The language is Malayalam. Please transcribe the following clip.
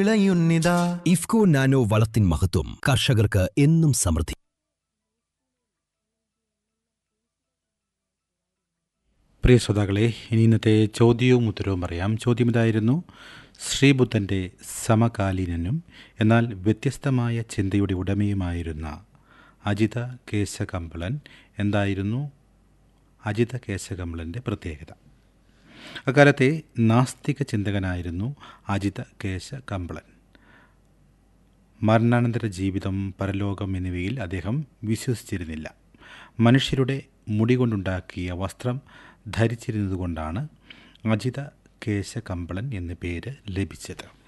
വിളയുന്നിതാ ഇഫ്കോ നാനോ വളത്തിൻ മഹത്വം കർഷകർക്ക് എന്നും സമൃദ്ധി. പ്രിയ ശ്രോതാക്കളെ, ഇനി ഇന്നത്തെ ചോദ്യവും ഉത്തരവും പറയാം. ചോദ്യം ഇതായിരുന്നു: ശ്രീബുദ്ധൻ്റെ സമകാലീനനും എന്നാൽ വ്യത്യസ്തമായ ചിന്തയുടെ ഉടമയുമായിരുന്ന അജിത കേശകമ്പളൻ എന്തായിരുന്നു അജിത കേശകമ്പളൻ്റെ പ്രത്യേകത? അക്കാലത്തെ നാസ്തിക ചിന്തകനായിരുന്നു അജിത കേശകമ്പളൻ. മരണാനന്തര ജീവിതം, പരലോകം എന്നിവയിൽ അദ്ദേഹം വിശ്വസിച്ചിരുന്നില്ല. മനുഷ്യരുടെ മുടി കൊണ്ടുണ്ടാക്കിയ വസ്ത്രം ധരിച്ചിരുന്നതുകൊണ്ടാണ് അജിത കേശകമ്പളൻ എന്ന പേര് ലഭിച്ചത്.